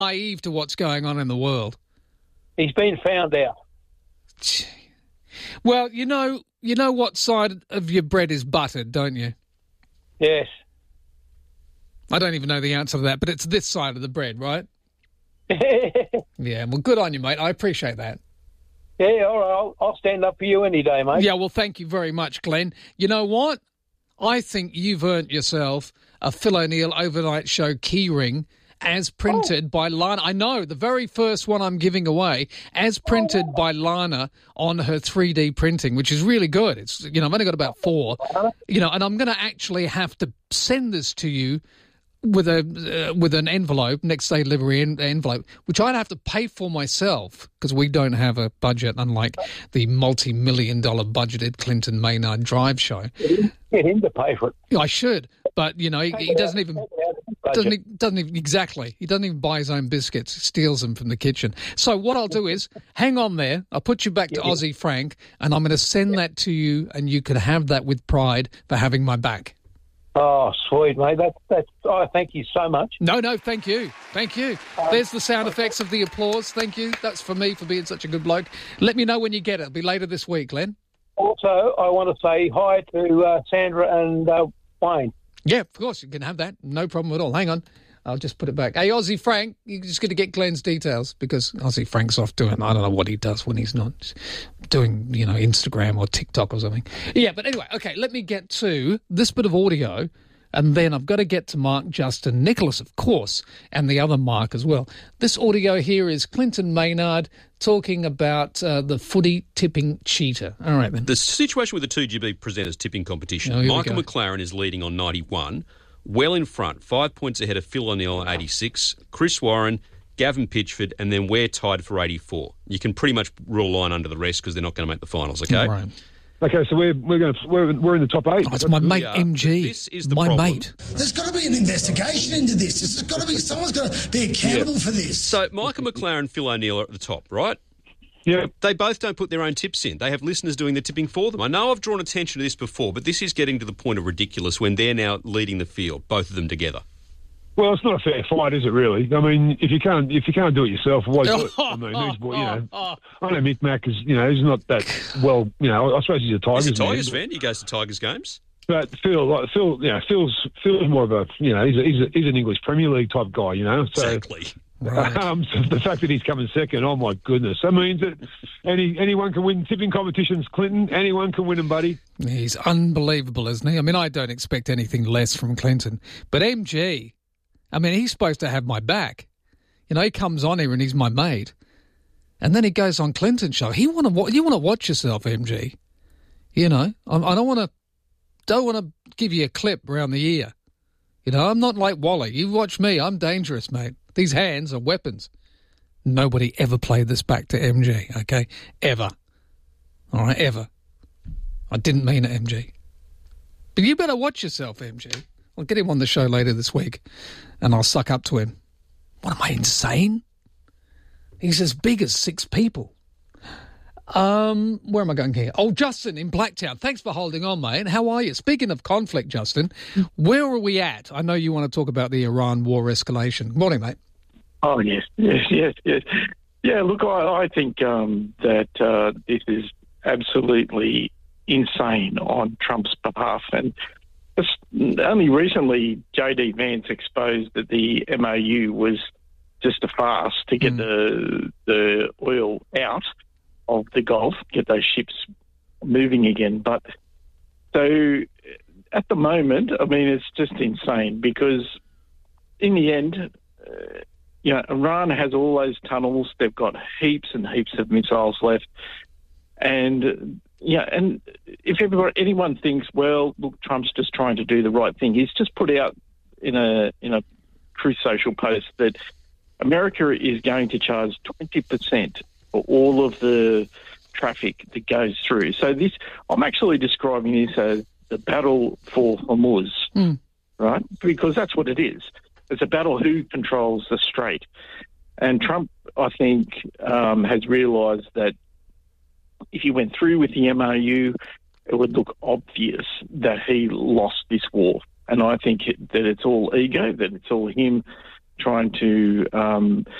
naive to what's going on in the world. He's been found out. Well, you know what side of your bread is buttered, don't you? Yes. I don't even know the answer to that, but it's this side of the bread, right? Yeah, well, good on you, mate. I appreciate that. Yeah, all right. I'll stand up for you any day, mate. Yeah, well, thank you very much, Glenn. You know what? I think you've earned yourself a Phil O'Neill Overnight Show keyring as printed by Lana. I know, the very first one I'm giving away, as printed by Lana on her 3D printing, which is really good. It's, I've only got about 4, and I'm going to actually have to send this to you with an envelope, next day delivery envelope, which I'd have to pay for myself because we don't have a budget, unlike the multi-million-dollar budgeted Clinton Maynard Drive show. Get him to pay for it. I should, but he doesn't even. Exactly. He doesn't even buy his own biscuits. He steals them from the kitchen. So what I'll do is, hang on there. I'll put you back to Aussie Frank, and I'm going to send that to you, and you can have that with pride for having my back. Oh, sweet, mate. Thank you so much. No, thank you. Thank you. There's the sound effects of the applause. Thank you. That's for me for being such a good bloke. Let me know when you get it. It'll be later this week, Glenn. Also, I want to say hi to Sandra and Wayne. Yeah, of course, you can have that. No problem at all. Hang on. I'll just put it back. Hey, Aussie Frank, you're just going to get Glenn's details because Aussie Frank's off doing, I don't know what he does when he's not doing, Instagram or TikTok or something. Yeah, but anyway, okay, let me get to this bit of audio, and then I've got to get to Mark, Justin, Nicholas, of course, and the other Mark as well. This audio here is Clinton Maynard talking about the footy tipping cheater. All right, then. The situation with the 2GB presenters tipping competition, Michael McLaren is leading on 91, well in front, 5 points ahead of Phil O'Neill on 86, Chris Warren, Gavin Pitchford, and then we're tied for 84. You can pretty much rule a line under the rest because they're not going to make the finals, okay? Right. Okay, so we're in the top 8. Oh, it's my mate MG. This is the my problem. Mate. There's got to be an investigation into this. There's got to be someone's got to be accountable for this. So Michael McLaren, Phil O'Neill are at the top, right? Yeah. They both don't put their own tips in. They have listeners doing the tipping for them. I know I've drawn attention to this before, but this is getting to the point of ridiculous when they're now leading the field, both of them together. Well, it's not a fair fight, is it? Really? I mean, if you can't do it yourself, why do it? I mean, I know Mick Mack is, he's not that well. I suppose he's a Tigers He's a Tigers man. fan. He goes to Tigers games. But Phil's more of a, he's an English Premier League type guy, So, Exactly. Right. So the fact that he's coming second, oh my goodness, that means that anyone can win tipping competitions, Clinton. Anyone can win them, buddy. He's unbelievable, isn't he? I mean, I don't expect anything less from Clinton. But MG, I mean, he's supposed to have my back. He comes on here and he's my mate. And then he goes on Clinton's show. You want to watch yourself, MG. I don't want to give you a clip around the ear. I'm not like Wally. You watch me. I'm dangerous, mate. These hands are weapons. Nobody ever played this back to MG, okay? Ever. All right, ever. I didn't mean it, MG. But you better watch yourself, MG. I'll get him on the show later this week, and I'll suck up to him. What, am I insane? He's as big as 6 people. Where am I going here? Oh, Justin in Blacktown. Thanks for holding on, mate. How are you? Speaking of conflict, Justin, where are we at? I know you want to talk about the Iran war escalation. Morning, mate. Oh, yes. Yeah, look, I think that this is absolutely insane on Trump's behalf. And only recently, J.D. Vance exposed that the MOU was just a farce to get the oil out of the Gulf, get those ships moving again. But so at the moment, I mean, it's just insane because in the end, Iran has all those tunnels. They've got heaps and heaps of missiles left. And if anyone thinks, well, look, Trump's just trying to do the right thing, he's just put out in a Truth Social post that America is going to charge 20% for all of the traffic that goes through. So I'm actually describing this as the battle for Hormuz, right? Because that's what it is. It's a battle who controls the strait. And Trump, I think, has realised that if he went through with the MOU, it would look obvious that he lost this war. And I think that it's all ego, that it's all him trying to